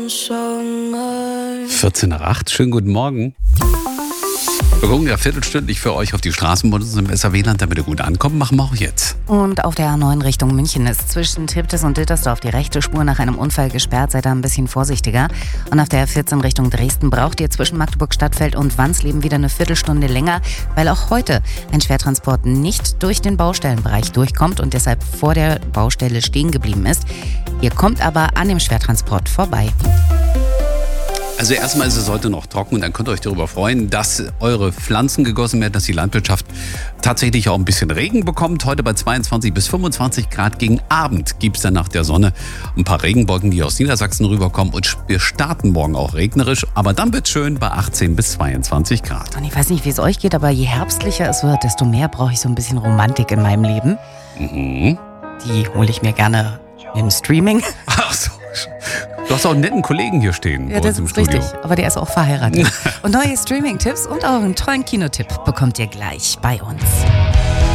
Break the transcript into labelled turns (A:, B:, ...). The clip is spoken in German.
A: 14 nach 8, schönen guten Morgen. Wir gucken ja viertelstündlich für euch auf die Straßen bei uns im SAW-Land, damit ihr gut ankommt, machen wir auch jetzt.
B: Und auf der A9 Richtung München ist zwischen Triptis und Dittersdorf die rechte Spur nach einem Unfall gesperrt. Seid da ein bisschen vorsichtiger. Und auf der A14 Richtung Dresden braucht ihr zwischen Magdeburg-Stadtfeld und Wansleben wieder eine Viertelstunde länger, weil auch heute ein Schwertransport nicht durch den Baustellenbereich durchkommt und deshalb vor der Baustelle stehen geblieben ist. Ihr kommt aber an dem Schwertransport vorbei.
A: Also erstmal ist es heute noch trocken und dann könnt ihr euch darüber freuen, dass eure Pflanzen gegossen werden, dass die Landwirtschaft tatsächlich auch ein bisschen Regen bekommt. Heute bei 22 bis 25 Grad. Gegen Abend gibt es dann nach der Sonne ein paar Regenwolken, die aus Niedersachsen rüberkommen. Und wir starten morgen auch regnerisch, aber dann wird es schön bei 18 bis 22 Grad.
B: Und ich weiß nicht, wie es euch geht, aber je herbstlicher es wird, desto mehr brauche ich so ein bisschen Romantik in meinem Leben.
A: Mhm.
B: Die hole ich mir gerne im Streaming.
A: Ach so. Du hast auch einen netten Kollegen hier stehen.
B: Ja, das ist richtig, aber der ist auch verheiratet. Und neue Streaming-Tipps und auch einen tollen Kinotipp bekommt ihr gleich bei uns.